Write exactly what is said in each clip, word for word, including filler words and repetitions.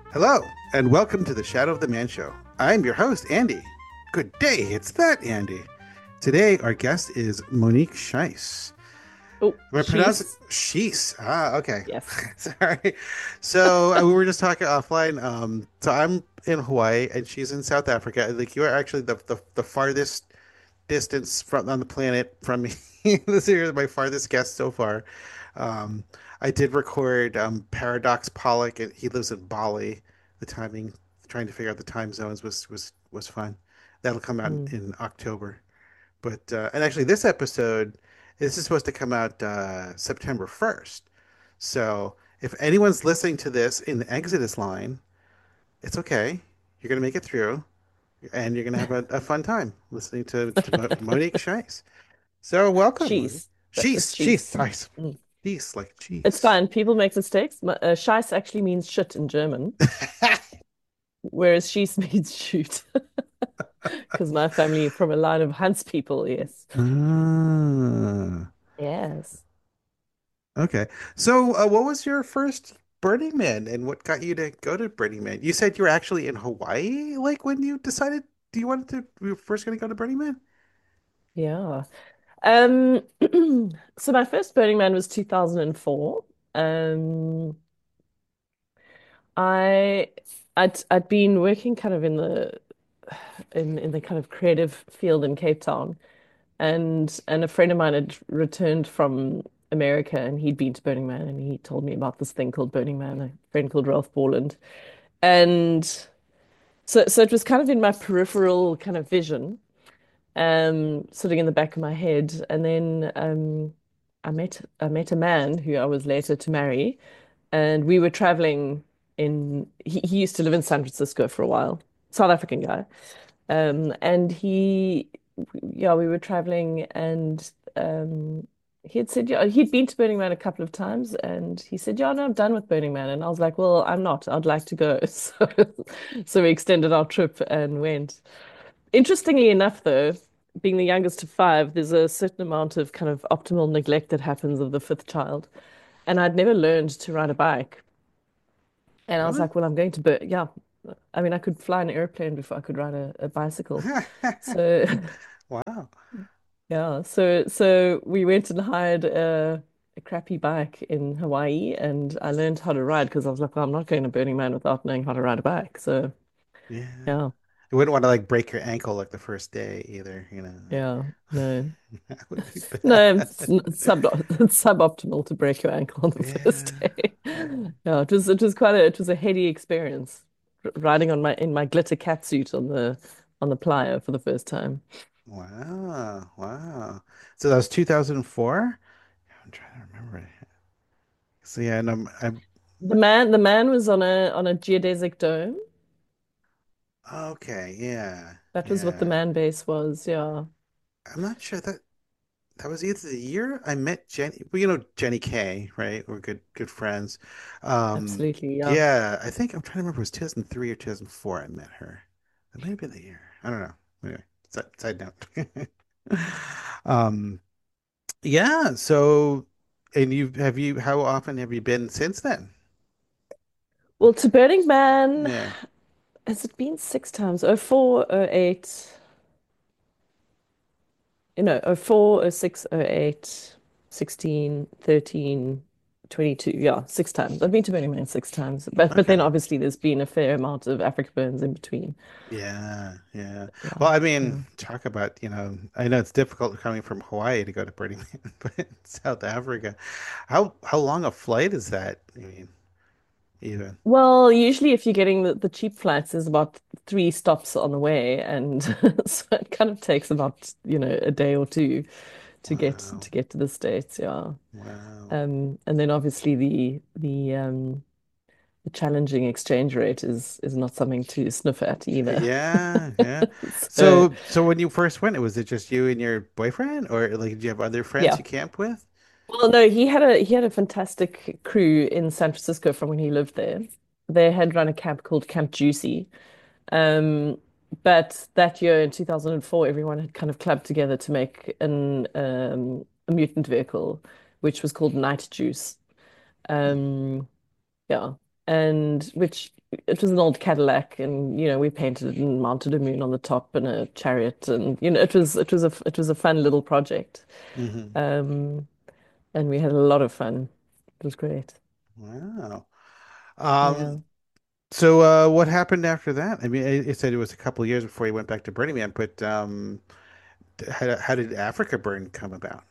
Hello, and welcome to the Shadow of the Man Show. I'm your host, Andy. Good day, it's that Andy. Today, our guest is Monique Scheiss. Oh, Am I pronouncing she's Scheiss? Ah, okay. yes. Sorry. So uh, we were just talking offline. Um, so I'm in Hawaii, and she's in South Africa. Like you are actually the the, the farthest distance from on the planet from me. This is my farthest guest so far. Um, I did record um, Paradox Pollock, and he lives in Bali. The timing, trying to figure out the time zones was was was fun. That'll come out in, Mm. in October. But uh, and actually, this episode, this is supposed to come out uh, September first. So if anyone's listening to this in the Exodus line, it's okay. You're gonna make it through, and you're gonna have a, a fun time listening to to Mo- Monique Scheiss. So welcome, Monique. She's. It's She's she's cheese. sorry, Mm. she's like It's cheese. fine. People make mistakes. M- Uh, Scheiß actually means shit in German, whereas she's means shoot. Because my family from a line of Hans people, yes. Ah, Yes. okay. So, uh, what was your first Burning Man, and what got you to go to Burning Man? You said you were actually in Hawaii, like when you decided do you wanted to, you were first going to go to Burning Man? Yeah. Um, so my first Burning Man was two thousand four. Um, I I'd I'd been working kind of in the in in the kind of creative field in Cape Town. And and a friend of mine had returned from America and he'd been to Burning Man and he told me about this thing called Burning Man, a friend called Ralph Borland. And so so it was kind of in my peripheral kind of vision, um, sitting in the back of my head. And then um I met I met a man who I was later to marry, and we were traveling in he, he used to live in San Francisco for a while, South African guy. Um, and he, yeah, we were traveling, and um, he had said, yeah, he'd been to Burning Man a couple of times, and he said, yeah, no, I'm done with Burning Man. And I was like, well, I'm not. I'd like to go. So, so we extended our trip and went. Interestingly enough, though, being the youngest of five, there's a certain amount of kind of optimal neglect that happens of the fifth child. And I'd never learned to ride a bike. And I was Really? like, well, I'm going to, Bur yeah. I mean, I could fly an airplane before I could ride a, a bicycle. So Wow. yeah, so so we went and hired a, a crappy bike in Hawaii, and I learned how to ride because I was like, well, I'm not going to Burning Man without knowing how to ride a bike. So Yeah. yeah, You wouldn't want to like break your ankle like the first day either, you know. yeah, no, That would be no, it's, bad. it's sub it's suboptimal to break your ankle on the first Yeah. day. Yeah, it was it was quite a it was a heady experience r- riding on my in my glitter catsuit on the on the playa for the first time. Wow. Wow. So that was two thousand four? I'm trying to remember. So yeah, and I'm, I'm The man the man was on a on a geodesic dome. okay. Yeah. That was what the Yeah. man base was. Yeah, I'm not sure that that was either the year I met Jenny. Well, you know Jenny Kay, right? We're good good friends. Um, absolutely. Yeah. yeah, I think I'm trying to remember. It was two thousand three or two thousand four I met her. That may have been the year. I don't know. Anyway, side, side note. um, yeah. So, and you have you? How often have you been since then? Well, to Burning Man, Yeah. has it been six times? Oh four, oh eight, you know, oh four, oh six, oh eight, sixteen, thirteen, twenty-two. Yeah, six times. I've been to Burning Man six times. But but then Okay. obviously there's been a fair amount of Africa Burns in between. Yeah, yeah. Well, Yeah, I mean, yeah. talk about, you know, I know it's difficult coming from Hawaii to go to Burning Man, but South Africa, how how long a flight is that? I mean, even. Well, usually if you're getting the, the cheap flights, there's about three stops on the way, and so it kind of takes about, you know, a day or two to get Wow, to get to the States, yeah. wow. Um, and then obviously the the um the challenging exchange rate is is not something to sniff at either. Yeah, yeah. So So, so when you first went, was it just you and your boyfriend, or like did you have other friends yeah. you camped with? Well, no, he had a he had a fantastic crew in San Francisco from when he lived there. They had run a camp called Camp Juicy. Um, but that year in two thousand four, everyone had kind of clubbed together to make an um a mutant vehicle, which was called Night Juice. Hmm. Um, yeah. and which it was an old Cadillac, and you know we painted it and mounted a moon on the top and a chariot, and you know it was it was a it was a fun little project, Hmm. um, and we had a lot of fun. It was great. Wow. Um, Yeah. so uh, what happened after that? I mean, it, it said it was a couple of years before you went back to Burning Man, but um, how, how did Africa Burn come about?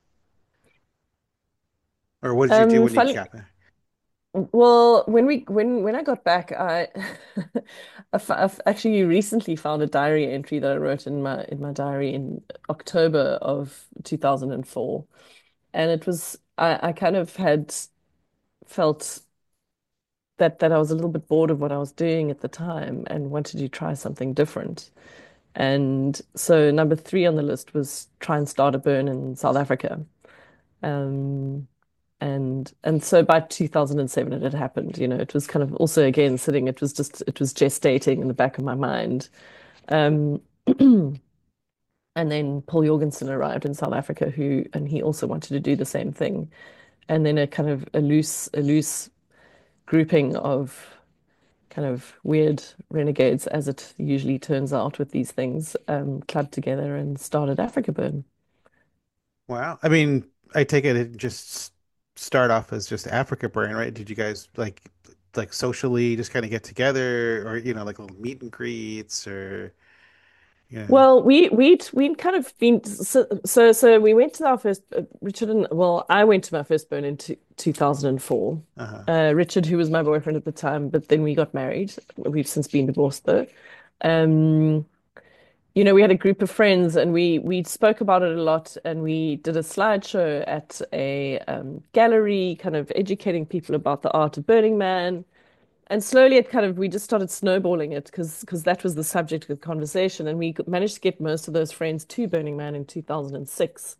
Or what did you do Um, when you funny. got there? Well, when we when when I got back, I, I f- I've actually recently found a diary entry that I wrote in my in my diary in October of two thousand four, and it was I, I kind of had felt that that I was a little bit bored of what I was doing at the time and wanted to try something different. And so number three on the list was try and start a burn in South Africa. Um, and and so by two thousand seven it had happened. You know, it was kind of also again sitting, it was just it was gestating in the back of my mind. Um, and then Paul Jorgensen arrived in South Africa, who and he also wanted to do the same thing. And then a kind of a loose a loose grouping of kind of weird renegades, as it usually turns out with these things, um, clubbed together and started Africa Burn. Wow. I mean, I take it it just start off as just Africa Burn, right? Did you guys like like socially just kind of get together or you know like little meet and greets or yeah. Well, we we'd we'd kind of been so so, so we went to our first uh, Richard and well, I went to my first burn in two, 2004. Uh-huh. Uh, Richard, who was my boyfriend at the time, but then we got married. We've since been divorced though. Um, you know, we had a group of friends and we we spoke about it a lot and we did a slideshow at a um, gallery, kind of educating people about the art of Burning Man. And slowly it kind of we just started snowballing it because because that was the subject of the conversation. And we managed to get most of those friends to Burning Man in two thousand six.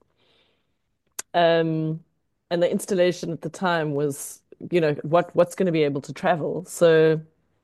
Um, and the installation at the time was, you know, what what's going to be able to travel. So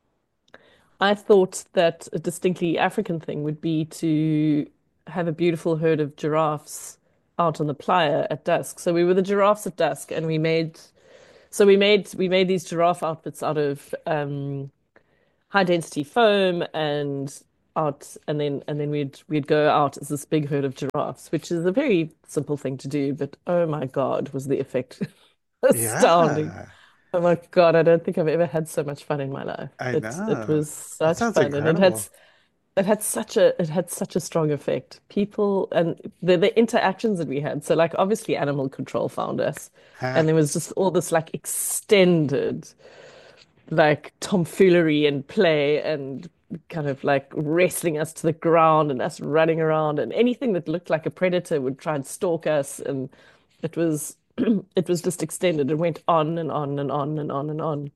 I thought that a distinctly African thing would be to have a beautiful herd of giraffes out on the playa at dusk. So we were the giraffes at dusk, and we made so we made we made these giraffe outfits out of um, high density foam and out, and then and then we'd we'd go out as this big herd of giraffes, which is a very simple thing to do, but oh my God, was the effect astounding. Yeah. Oh my God, I don't think I've ever had so much fun in my life. I It it know. was That such sounds fun, and it had incredible. it had such a it had such a strong effect. People and the the interactions that we had. So like obviously Animal Control found us, and Ha. there was just all this like extended like tomfoolery and play and kind of like wrestling us to the ground and us running around and anything that looked like a predator would try and stalk us, and it was it was just extended. It went on and on and on and on and on.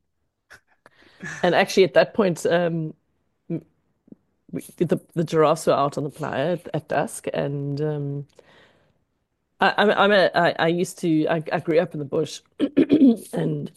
And actually, at that point, um, we, the the giraffes were out on the playa at, at dusk, and um, I, I'm I'm a I, I used to I, I grew up in the bush, and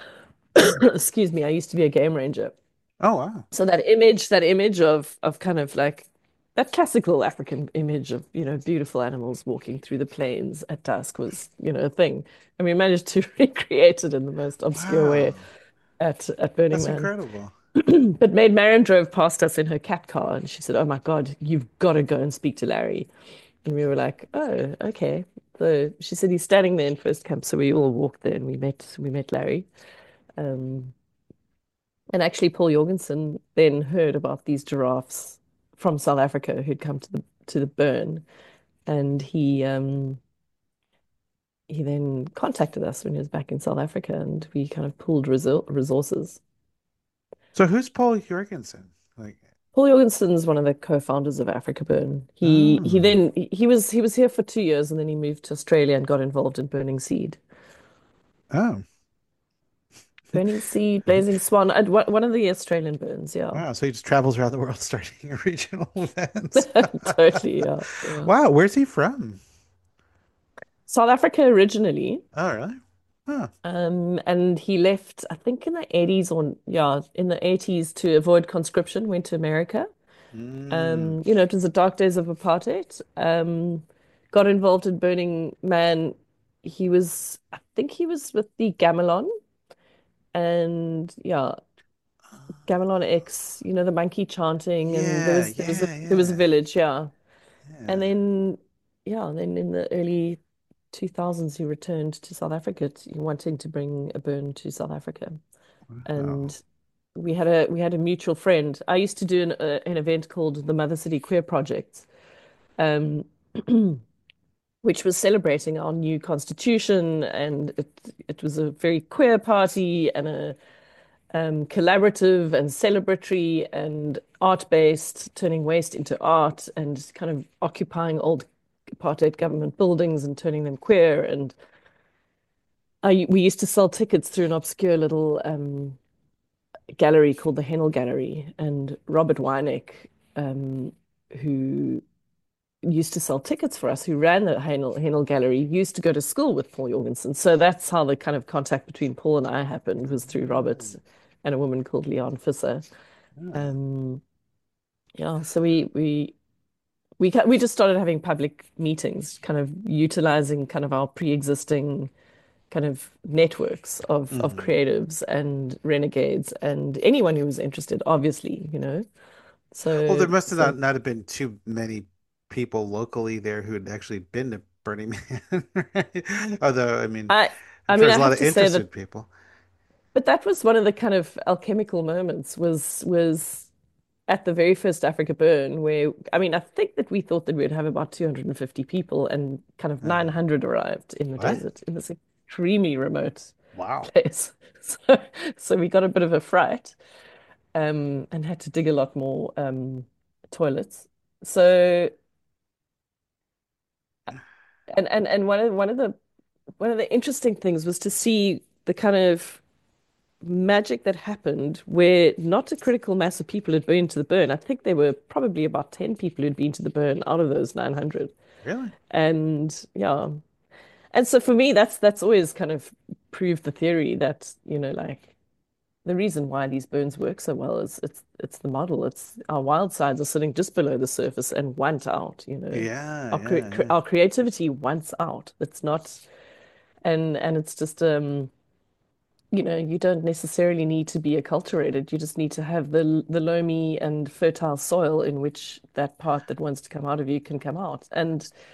excuse me, I used to be a game ranger. Oh wow. So that image, that image of of kind of like that classical African image of, you know, beautiful animals walking through the plains at dusk was, you know, a thing. And we managed to recreate it in the most obscure way Wow. at at Burning That's Man. incredible. But Maid Marian drove past us in her cat car and she said, "Oh my God, you've got to go and speak to Larry." And we were like, "Oh, okay." So she said he's standing there in first camp. So we all walked there and we met we met Larry. Um, and actually, Paul Jorgensen then heard about these giraffes from South Africa who'd come to the to the burn, and he um, he then contacted us when he was back in South Africa, and we kind of pooled resor resources. So who's Paul Jorgensen? Like, Paul Jorgensen's one of the co-founders of Africa Burn. He he oh, then he was he was here for two years, and then he moved to Australia and got involved in Burning Seed. oh, Burning Seed, Blazing Swan, and one one of the Australian burns, yeah. wow. So he just travels around the world starting regional events. Totally, yeah, yeah. Wow, where's he from? South Africa originally. Oh, really? Huh. Um, and he left, I think in the eighties or yeah, in the eighties to avoid conscription, went to America. Mm. Um, you know, it was the dark days of apartheid. Um, got involved in Burning Man. He was, I think he was with the Gamelon. and yeah, Gamelon X, you know, the monkey chanting, and there Yeah, was there was a yeah, there was a yeah, village, yeah. And yeah. then yeah, then in the early two thousands he returned to South Africa to, wanting to bring a burn to South Africa. Wow. And we had a we had a mutual friend. I used to do an uh, an event called the Mother City Queer Project, um, which was celebrating our new constitution, and it it was a very queer party and a um, collaborative and celebratory and art-based, turning waste into art and kind of occupying old apartheid government buildings and turning them queer. And I we used to sell tickets through an obscure little um, gallery called the Hennel Gallery, and Robert Weineck, um, who used to sell tickets for us, who ran the Hennel, Hennel Gallery, used to go to school with Paul Jorgensen. So that's how the kind of contact between Paul and I happened, was through Robert and a woman called Leon Fisser. Yeah. Um, yeah, so we we we we just started having public meetings, kind of utilizing kind of our pre-existing kind of networks of of Hmm. creatives and renegades and anyone who was interested, obviously, you know. Well, there So must have so not, not have been too many people locally there who had actually been to Burning Man, right? Although, I mean, I I'm I sure mean there's I a lot have of to say interested that, people. but that was one of the kind of alchemical moments, was was at the very first Africa Burn, where I mean I think that we thought that we'd have about two hundred fifty people, and kind of Uh, nine hundred arrived in the what? desert in this extremely remote Wow. place. So so we got a bit of a fright, um, and had to dig a lot more um, toilets. So and and and one of one of the one of the interesting things was to see the kind of magic that happened where not a critical mass of people had been to the burn. I think there were probably about ten people who'd been to the burn out of those nine hundred. Really? And yeah. And so for me, that's that's always kind of proved the theory that, you know, like the reason why these burns work so well is it's it's the model. It's our wild sides are sitting just below the surface and want out, you know. Yeah, Our cre yeah, cre yeah. our creativity wants out. It's not, and and it's just um you know, you don't necessarily need to be acculturated. You just need to have the the loamy and fertile soil in which that part that wants to come out of you can come out. And